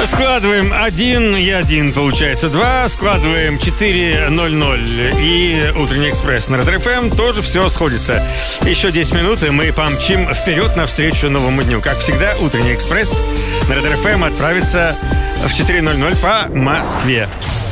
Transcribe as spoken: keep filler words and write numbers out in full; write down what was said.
Складываем один и один, получается два. Складываем четыре ноль ноль. И утренний экспресс на Red эф эм тоже все сходится. Еще десять минут, и мы помчим вперед навстречу новому дню. Как всегда, утренний экспресс на Red эф эм отправится в четыре ноль ноль по Москве.